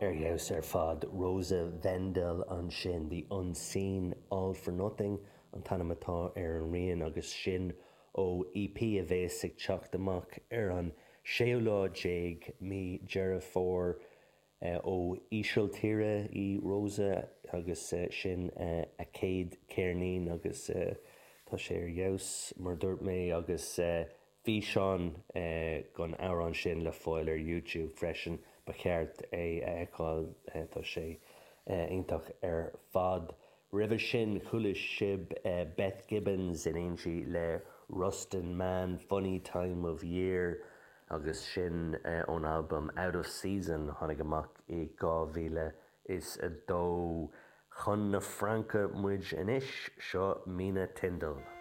Jaus fad Rosa Vendel an sin, The Unseen, All for Nothing, an tanamatá an rian agus sin ó EP a bheith sig teacht amach an séolá déag mí dearad fór ó Ísiltíre í Rosa agus sin a céad céirnín agus tá sé Jaus mar dúirt mé agus bhí seán gon áran sin le fáil ar YouTube freisin ba cheart é eáil tá sé iontach fad. Ribh sin chulis sib Beth Gibbons in aonsaí le Rustin Man, Funny Time of Year, agus sin ón album Out of Season tháinig amach I 2012 chun na Franca muid inis seo Mina Tyndall.